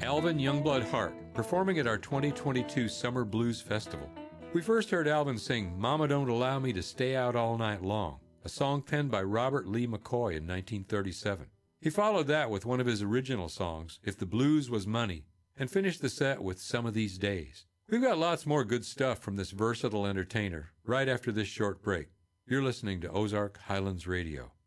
Alvin Youngblood Hart, performing at our 2022 Summer Blues Festival. We first heard Alvin sing Mama Don't Allow Me to Stay Out All Night Long, a song penned by Robert Lee McCoy in 1937. He followed that with one of his original songs, If the Blues Was Money, and finished the set with Some of These Days. We've got lots more good stuff from this versatile entertainer right after this short break. You're listening to Ozark Highlands Radio.